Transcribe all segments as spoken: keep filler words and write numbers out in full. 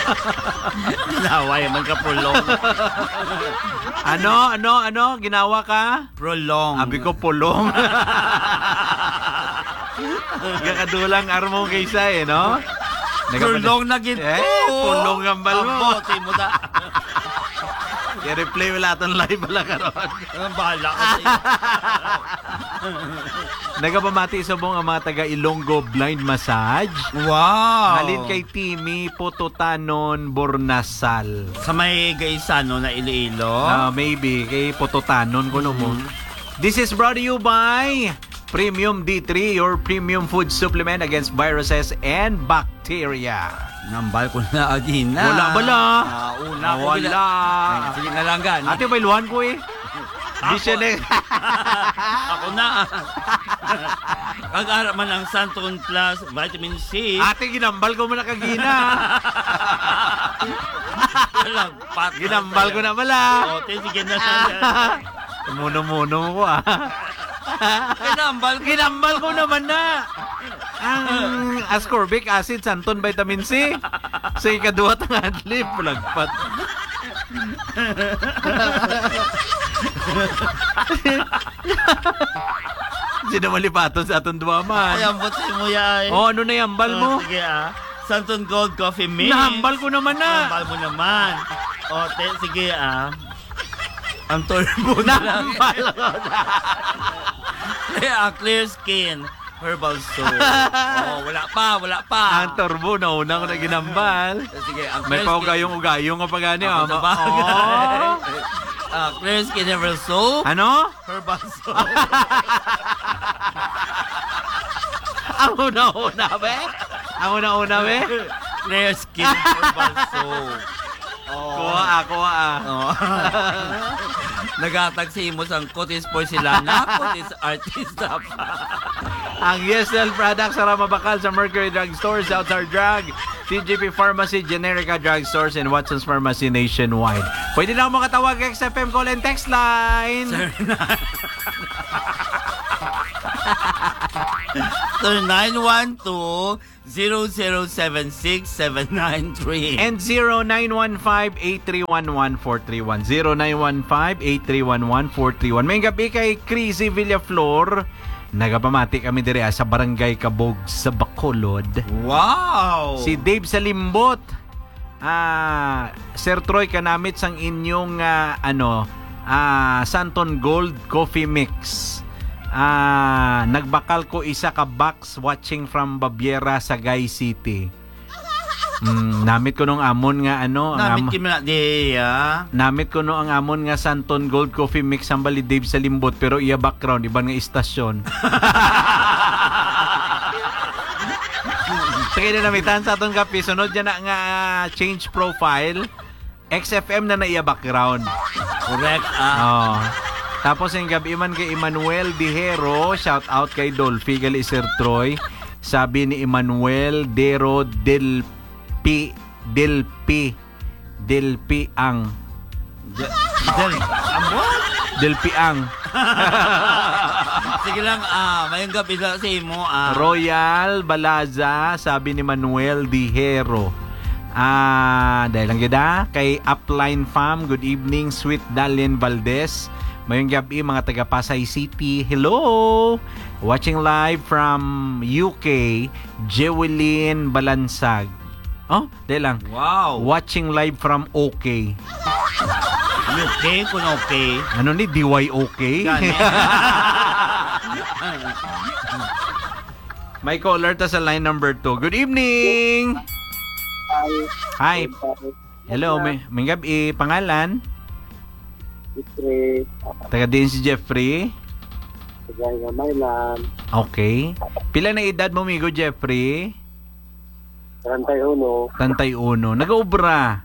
Naway man ka prolong. Ano, ano, ano? Ginawa ka? Prolong. Abi ko pulong. Kakadulang armo kaysa eh, no? Prolong na gito. Eh, pulong ang bal mo. Abote mo da. I-replay wala itong live pala karon. Ang bahala kasi. Nagapamati sa buong ang mga taga Ilonggo Blind Massage. Wow. Halin kay Timmy Pototanon Bornasal. Sa may gaisano na Iloilo. Uh, maybe kay Pototanon ko mm-hmm. mo. This is brought to you by Premium D three, your premium food supplement against viruses and bacteria. Nambal ko na agin na. Wala bala. Uh, una ah, ko wala. Ay, sige na lang gan. Ate, may luhan ko eh. Di siya na. Ako na. Kag-ara man ang Santon Plus Vitamin C. Ate, ginambal ko muna kagina. Lagpat. Ginambal ko na mala. O, sige na lang. Muno-muno ko ah. Ginambal ko. Ginambal ko naman na. Ang ascorbic acid, Santon Vitamin C. Sa ikaduwa tang adlib, lagpat. Sino malipaton sa atong duwa man? Ay, ambot si mo ya. Oh, ano na yambal mo? Oh, sige ah. Santon Gold Coffee Mix. Nahambal ko naman na. Nahambal mo naman. O, te, sige ah. Ang turbo na lang. Nahambal ko na. Ang clear skin. Herbal soap. Oh, wala pa, wala pa. Ang turbo, nauna ko na ginambal. Sige, ang may paugayong-ugayong ka pa gani. Ako Oh. Uh, clear skin herbal soap. Ano? Herbal soap. Ang una-una, be? Ang una-una, be? Clear skin herbal soap. Oh. Kuha ah, kuha ah. Oh. Nagatag si mo sang Cotis Porcelana, Cotis Artista pa. Ang Y S L products sa Ramabakal sa Mercury Drug Stores, Outside Drug, T G P Pharmacy, Generica Drug Stores, and Watson's Pharmacy nationwide. Pwede na ako makatawag X F M call and text line. Sir, nine one two, zero zero seven six seven nine three. And zero nine one five, eight three one one, four three one. zero nine one five, eight three one one, four three one. May gabi kay Crazy Villaflor. Nagapamati kami dire sa Barangay Kabog sa Bacolod. Wow! Si Dave Salimbot. Ah, Sir Troy, kanamit sang inyong uh, ano, ah, Santon Gold Coffee Mix. Ah, nagbakal ko isa ka box watching from Baviera sa Sagay City. Mm, namit ko nung amon nga ano, namit ang kim na di ah. Namit ko no ang amon nga Santon Gold Coffee Mix ang bali Dave Salimbot pero iya background iban nga istasyon. Sige na namitan sa atong kape sunod dyan na nga change profile X F M na na iya background. Correct ah. Oh. Tapos yung gabi man kay Emmanuel Dihero, shout out kay Dolphy gali Sir Troy. Sabi ni Emmanuel Dero del Pi del Pi del Pi ang del amo del Pi ang. Sige lang ah, mayong gabi sa imo ah. Royal Balaza, sabi ni Manuel Dihero. Ah, dahil lang gida kay Upline Farm, good evening Sweet Dalian Valdez. Mayong gabi mga taga Pasay City. Hello! Watching live from U K, Jewelyn Balansag. Oh, dahil lang. Wow! Watching live from OK. U K kung okay. Ano ni? D Y O K? May caller ta sa line number two. Good evening! Hi! Hello, may, may gabi. Pangalan? Jeffrey. Taga din si Jeffrey? Taga nga Maylan. Okay. Pila na edad mo, migo, Jeffrey? thirty-one. thirty-one. Nag-ubra?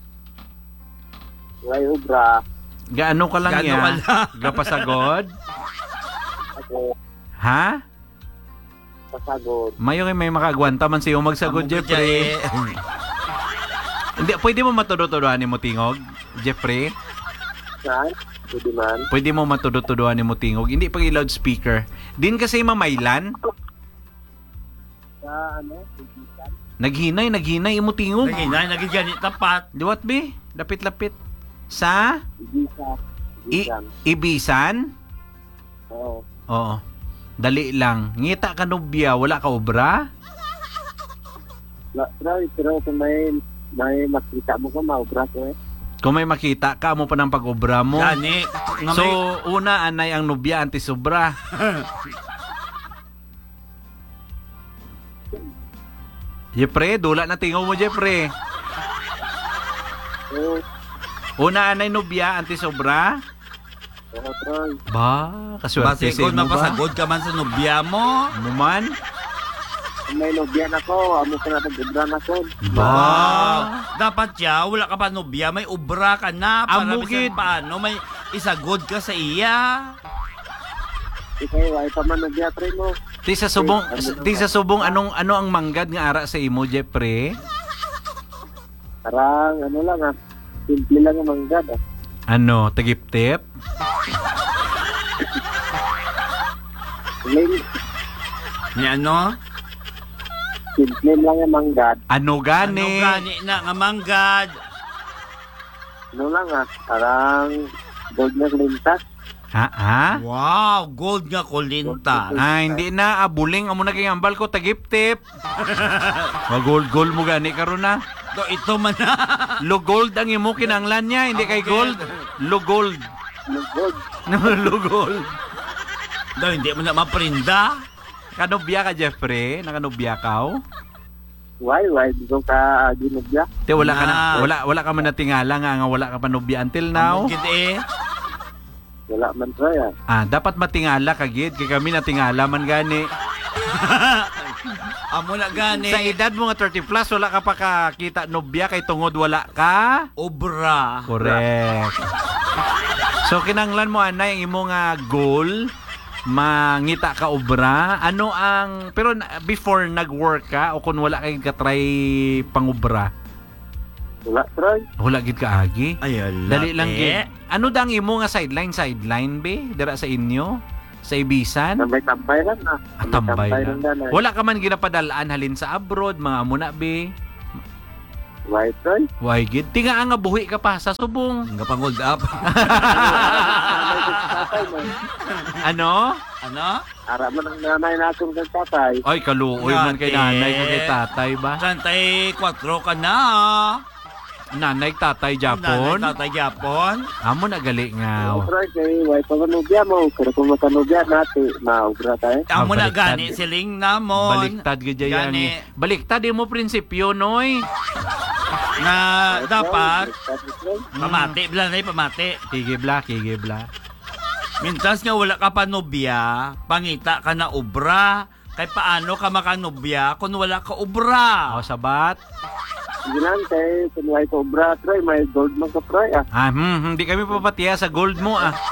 Ngay ubra. Gaano ka lang Gaano ya? ka lang? Gapasagod? Ako, Ha? pasagod. Mayo kay may makagwanta man siyo magsagod, Jeffrey. Hindi, pwede mo matudo-tuduhan ni mo tingog, Jeffrey? Saan? Pwede man. Pwede mo matudo-tuduhan ni mo tingog. Hindi pag loudspeaker. Din kasi mamaylan. Sa ano? Pigitan? Naghinay, naghinay, imo tingog. Naghinay, nagigani tapat. Liwat be, lapit-lapit. Sa Ibisa. I- Ibisan. Ibisan? Oo. Oo. Dali lang. Ngita ka nobya, wala ka obra? La, Troy, pero kung may, may makita mo ka, maubra ko eh. Kung may makita ka mo pa ng pag-obra mo. Gani. Nga So, may- una, anay ang nobya, anti sobra. Jeffrey, dula na tingaw mo, Jeffrey. Oo. Una, anay nobya, anti sobra. Oo, Troy. Ba, kaswerte Basi sa kung imo ba? mapasagod ka man sa nobya mo. Ano man? Kung may nobyan ako, amo ka na pag-ubra na ko. Wow! Dapat ya, wala ka pa nobya, may ubra ka na. Para Amugid. bisan paano, may isagod ka sa iya. Ikaw, ay pa man nobya, Troy mo. Ti sa subong, ti sa subong anong ano ang manggad nga ara sa imo, Jeffrey? Parang, ano lang ah. Simple lang ang manggad ah. Ano, tagip-tip? Ling, Ni ano? simple lang ang manggad. Ano Ano gani? gani na nga manggad? Ano lang ah. Parang, gold na lintas. Ha, ha? Wow, gold nga kulinta. Ah, hindi na abuling amo na kay ambal ko tagip-tip. Wa gold gold mo gani karon na. Do ito man na. Lo gold ang imo kinanglan niya, hindi kay gold. Lo gold. Ano gold? Lo gold. Do hindi mo na maprinda. Kanobya ka, Jeffrey? Nakanobya ka? Oh? Why, why? Di ko ka uh, ginobya. Te wala ka na, Na. wala wala ka man natingala nga nga wala ka pa nobya until now. Amugid eh. Wala man, Troy ah. Ah, dapat matingala ka gid kay kami natingala man gani. Amo na gani. Sa edad mo nga thirty plus wala ka pa kakita nobya kay tungod wala ka. Obra. Correct. So kinanglan mo anay ang imo nga goal mangita ka obra. Ano ang pero na- before nag-work ka o kung wala kay ka-try pangobra, Wala, Troy. wala gid ka agi. Ay, ala, Dali lang eh. gid. Ano dang imo nga sideline sideline be dira sa inyo? Sa Ibisan? Tambay tambay lang ah. Ah, tambay lang. lang. ah. Wala ka man ginapadalaan halin sa abroad, mga muna be. Why, Troy? Why gid? Tinga nga buhi ka pa sa subong. Nga pang hold up. Tatay mo. Ano? Ano? Ara man ang nanay natin ng tatay. Ay, kaluoy man kay Ate. nanay ko kay tatay ba? Santay kwatro ka na. Nanay, tatay, Japon. Nanay, tatay Japon. Amo na gali nga. Oh. Troy, kay why pa manubya mo? Kaya kung makanubya natin, maubra tayo. Amo na baliktad. gani siling namon. Baliktad gid yan. Gani. Baliktad mo prinsipyo noy. Na dapat Troy, pamati, bilang na pamati. Kigibla, kigibla. Mintas nga wala ka pa nobya, pangita ka na obra. Kay paano ka makanobya kung wala ka obra? O sabat. Sige lang, kay kung why pa ubra, Troy, may gold man ka, Troy ah. Ah, hmm, hindi kami papatiya sa gold mo ah.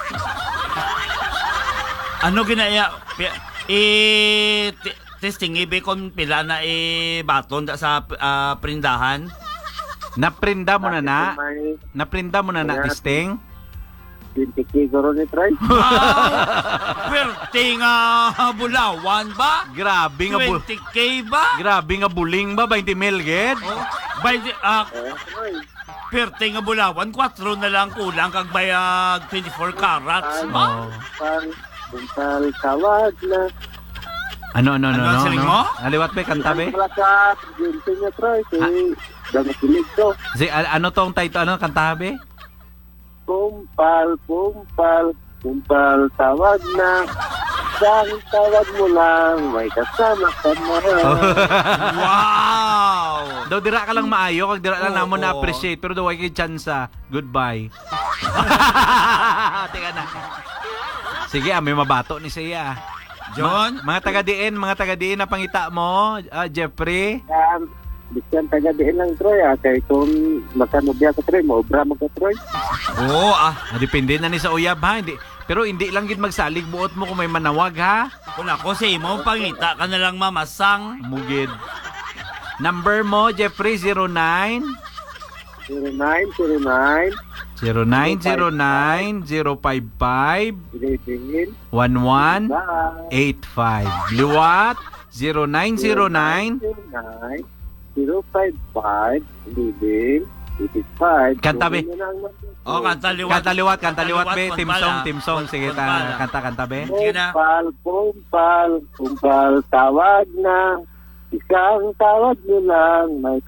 Ano ginaya? Pi- I t- testing ibe kon pila na i baton da sa ah, prindahan. Naprinda mo na na. May Naprinda mo na na testing. twenty K garo ni Troy. Pwerte nga bulawan ba? Grabe nga bu- twenty K ba? Grabe nga buling ba twenty mil gid? Oh, by the, ah, Eh, Troy. pwerte nga bulawan, four na lang kulang kag bayag twenty-four carats ba? Oh. Pang buntal tawag na. Ano ano ano Ano ang ano? siling ano? mo? Aliwat pa kanta be? Wala ka, ginting niya, Troy. Kay dagat kilig to. Si a- ano tong title ano kanta be? Kumpal, kumpal, kumpal, tawag na. Isang tawag mo lang, may kasama ka na. Wow! Daw dira ka lang maayo kag dira lang Oo. namo na appreciate pero daw ay kay chance. Goodbye. Teka na. Sige, ah, may mabato ni siya. John? Ma- mga taga-diin, mga taga-diin na pangita mo, ah, Jeffrey. Um, Bisyan taga-diin lang, Troy. Ah. Kaya kung makanubya ka, Troy, maubra mo ka, Troy. Oo, ah. Ah, depende na ni sa uyab ha. Hindi, pero hindi lang gid magsalig buot mo kung may manawag ha. Kung ako sa imo, pangita ka na lang mamasang. Mugid. Number mo, Jeffrey, zero nine zero nine zero nine, zero nine zero nine zero five five eleven, one one bye. eight five. Liwat zero nine zero nine zero nine, zero five five eleven eighty-five. Kanta, be. Oh, kanta liwat. Kanta liwat, kanta liwat, be. Kanta Team liwat, song, pala. team song. Sige, Kanta pala. ta, kanta, kanta, be. Sige na. Kumpal, kumpal, kumpal, tawag na. Isang tawag mo lang, may